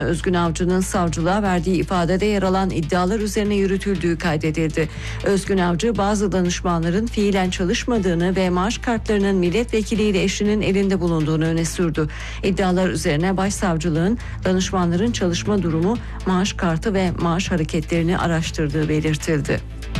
Özgün Avcı'nın savcılığa verdiği ifadede yer alan iddialar üzerine yürütüldüğü kaydedildi. Özgün Avcı bazı danışmanların fiilen çalışmadığını ve maaş kartlarının milletvekiliyle eşinin elinde bulunduğunu öne sürdü. İddialar üzerine başsavcılığın danışmanların çalışma durumu, maaş kartı ve maaş hareketlerini araştırdığı belirtildi.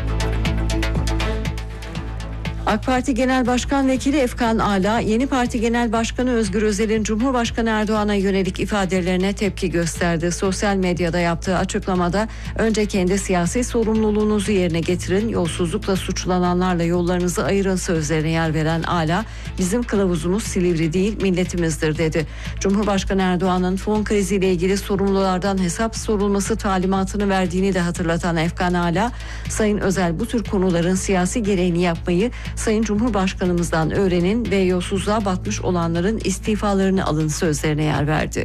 AK Parti Genel Başkan Vekili Efkan Ala, yeni parti Genel Başkanı Özgür Özel'in Cumhurbaşkanı Erdoğan'a yönelik ifadelerine tepki gösterdi. Sosyal medyada yaptığı açıklamada önce kendi siyasi sorumluluğunuzu yerine getirin, yolsuzlukla suçlananlarla yollarınızı ayırın sözlerine yer veren Ala, bizim kılavuzumuz Silivri değil milletimizdir dedi. Cumhurbaşkanı Erdoğan'ın fon kriziyle ilgili sorumlulardan hesap sorulması talimatını verdiğini de hatırlatan Efkan Ala, Sayın Özel bu tür konuların siyasi gereğini yapmayı Sayın Cumhurbaşkanımızdan öğrenin ve yolsuzluğa batmış olanların istifalarını alın sözlerine yer verdi.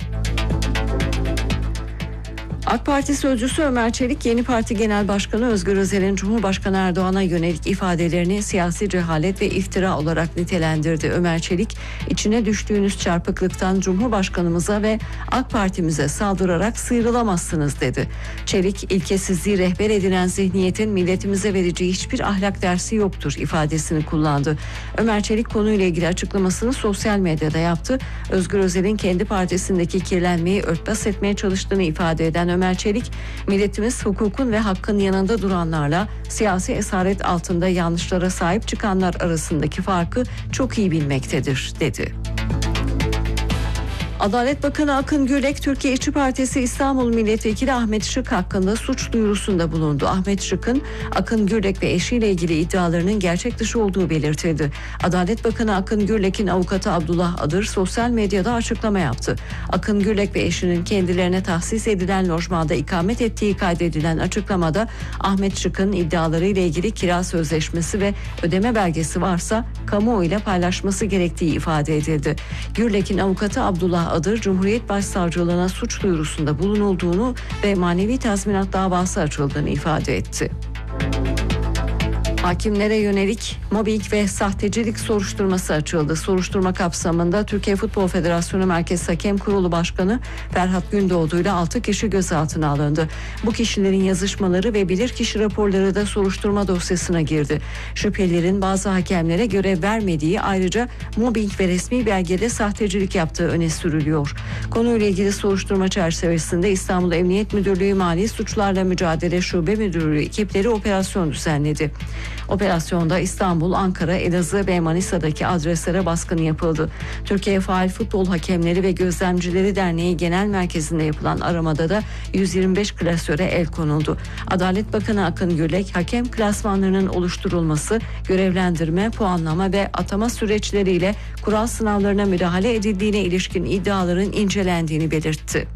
AK Parti sözcüsü Ömer Çelik, yeni parti genel başkanı Özgür Özel'in Cumhurbaşkanı Erdoğan'a yönelik ifadelerini siyasi cehalet ve iftira olarak nitelendirdi. Ömer Çelik, içine düştüğünüz çarpıklıktan Cumhurbaşkanımıza ve AK Parti'mize saldırarak sıyrılamazsınız dedi. Çelik, ilkesizliği rehber edinen zihniyetin milletimize vereceği hiçbir ahlak dersi yoktur ifadesini kullandı. Ömer Çelik konuyla ilgili açıklamasını sosyal medyada yaptı. Özgür Özel'in kendi partisindeki kirlenmeyi örtbas etmeye çalıştığını ifade eden Ömer Çelik, milletimiz hukukun ve hakkın yanında duranlarla siyasi esaret altında yanlışlara sahip çıkanlar arasındaki farkı çok iyi bilmektedir dedi. Adalet Bakanı Akın Gürlek, Türkiye İşçi Partisi İstanbul Milletvekili Ahmet Şık hakkında suç duyurusunda bulundu. Ahmet Şık'ın Akın Gürlek ve eşiyle ilgili iddialarının gerçek dışı olduğu belirtildi. Adalet Bakanı Akın Gürlek'in avukatı Abdullah Adır sosyal medyada açıklama yaptı. Akın Gürlek ve eşinin kendilerine tahsis edilen lojmanda ikamet ettiği kaydedilen açıklamada Ahmet Şık'ın iddialarıyla ilgili kira sözleşmesi ve ödeme belgesi varsa kamuoyuyla paylaşması gerektiği ifade edildi. Gürlek'in avukatı Abdullah Adır, Cumhuriyet Başsavcılığına suç duyurusunda bulunulduğunu ve manevi tazminat davası açıldığını ifade etti. Hakimlere yönelik mobbing ve sahtecilik soruşturması açıldı. Soruşturma kapsamında Türkiye Futbol Federasyonu Merkez Hakem Kurulu Başkanı Ferhat Gündoğdu ile 6 kişi gözaltına alındı. Bu kişilerin yazışmaları ve bilirkişi raporları da soruşturma dosyasına girdi. Şüphelilerin bazı hakemlere görev vermediği, ayrıca mobbing ve resmi belgede sahtecilik yaptığı öne sürülüyor. Konuyla ilgili soruşturma çerçevesinde İstanbul Emniyet Müdürlüğü Mali Suçlarla Mücadele Şube Müdürlüğü ekipleri operasyon düzenledi. Operasyonda İstanbul, Ankara, Elazığ ve Manisa'daki adreslere baskın yapıldı. Türkiye Faal Futbol Hakemleri ve Gözlemcileri Derneği Genel Merkezi'nde yapılan aramada da 125 klasöre el konuldu. Adalet Bakanı Akın Gürlek, hakem klasmanlarının oluşturulması, görevlendirme, puanlama ve atama süreçleriyle kural sınavlarına müdahale edildiğine ilişkin iddiaların incelendiğini belirtti.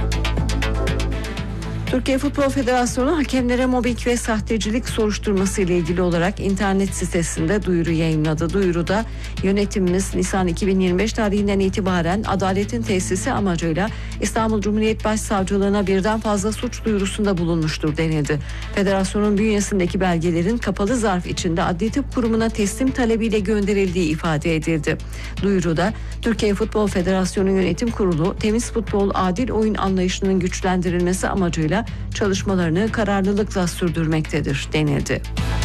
Türkiye Futbol Federasyonu hakemlere mobbing ve sahtecilik soruşturması ile ilgili olarak internet sitesinde duyuru yayınladı. Duyuruda yönetimimiz Nisan 2025 tarihinden itibaren adaletin tesisi amacıyla İstanbul Cumhuriyet Başsavcılığına birden fazla suç duyurusunda bulunmuştur denildi. Federasyonun bünyesindeki belgelerin kapalı zarf içinde Adli Tıp Kurumu'na teslim talebiyle gönderildiği ifade edildi. Duyuruda Türkiye Futbol Federasyonu Yönetim Kurulu temiz futbol, adil oyun anlayışının güçlendirilmesi amacıyla çalışmalarını kararlılıkla sürdürmektedir denildi.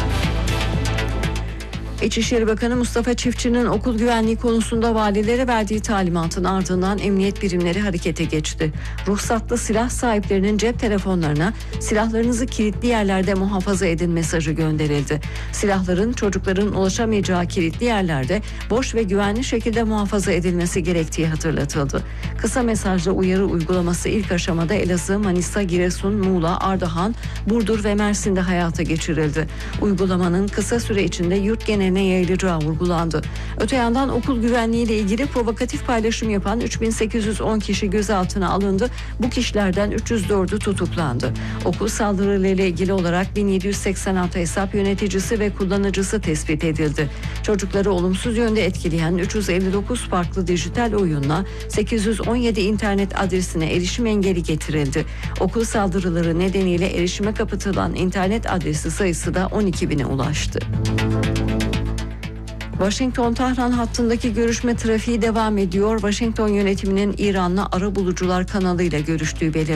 İçişleri Bakanı Mustafa Çiftçi'nin okul güvenliği konusunda valilere verdiği talimatın ardından emniyet birimleri harekete geçti. Ruhsatlı silah sahiplerinin cep telefonlarına silahlarınızı kilitli yerlerde muhafaza edin mesajı gönderildi. Silahların çocukların ulaşamayacağı kilitli yerlerde boş ve güvenli şekilde muhafaza edilmesi gerektiği hatırlatıldı. Kısa mesajlı uyarı uygulaması ilk aşamada Elazığ, Manisa, Giresun, Muğla, Ardahan, Burdur ve Mersin'de hayata geçirildi. Uygulamanın kısa süre içinde yurt geneline yayılacağı vurgulandı. Öte yandan okul güvenliği ile ilgili provokatif paylaşım yapan 3810 kişi gözaltına alındı. Bu kişilerden 304'ü tutuklandı. Okul saldırılarıyla ilgili olarak 1786 hesap yöneticisi ve kullanıcısı tespit edildi. Çocukları olumsuz yönde etkileyen 359 farklı dijital oyunla 817 internet adresine erişim engeli getirildi. Okul saldırıları nedeniyle erişime kapatılan internet adresi sayısı da 12.000'e ulaştı. Washington-Tahran hattındaki görüşme trafiği devam ediyor. Washington yönetiminin İran'la arabulucular kanalıyla görüştüğü belirtildi.